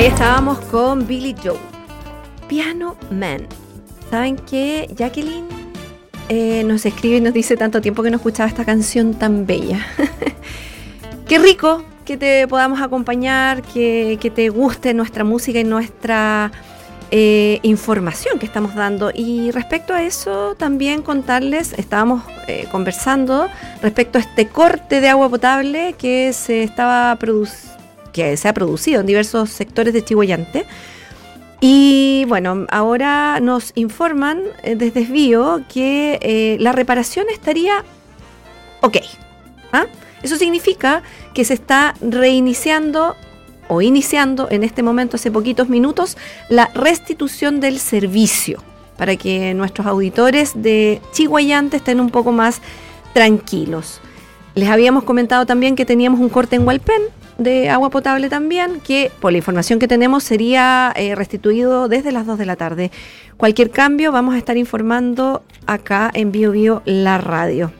Ahí estábamos con Billy Joe, Piano Man. ¿Saben qué? Jacqueline nos escribe y nos dice tanto tiempo que no escuchaba esta canción tan bella. Qué rico que te podamos acompañar, que te guste nuestra música y nuestra información que estamos dando. Y respecto a eso, también contarles, estábamos conversando respecto a este corte de agua potable que se ha producido en diversos sectores de Chihhuayante. Y bueno, ahora nos informan desde Desvío que la reparación estaría ok. ¿Ah? Eso significa que se está reiniciando o iniciando en este momento, hace poquitos minutos, la restitución del servicio para que nuestros auditores de Chihhuayante estén un poco más tranquilos. Les habíamos comentado también que teníamos un corte en Hualpén de agua potable también, que por la información que tenemos sería restituido desde las 2 de la tarde. Cualquier cambio vamos a estar informando acá en Bio Bio la radio.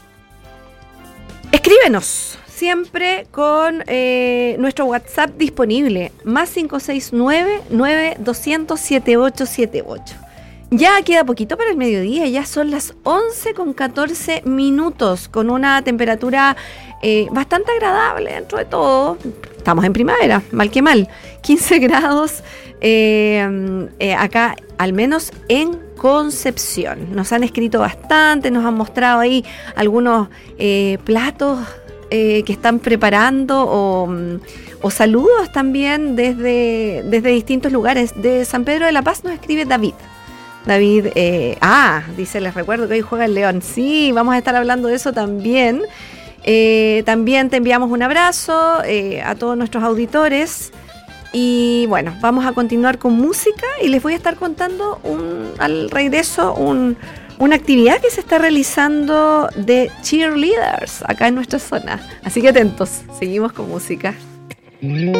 Escríbenos siempre con nuestro WhatsApp disponible, más 569-9200-7878. Ya queda poquito para el mediodía, ya son las 11:14, con una temperatura bastante agradable dentro de todo. Estamos en primavera, mal que mal. 15 grados acá, al menos en Concepción. Nos han escrito bastante, nos han mostrado ahí algunos platos que están preparando o saludos también desde distintos lugares. De San Pedro de la Paz nos escribe David, dice, les recuerdo que hoy juega el León. Sí, vamos a estar hablando de eso también. También te enviamos un abrazo a todos nuestros auditores. Y bueno, vamos a continuar con música y les voy a estar contando al regreso una actividad que se está realizando de cheerleaders acá en nuestra zona. Así que atentos, seguimos con música.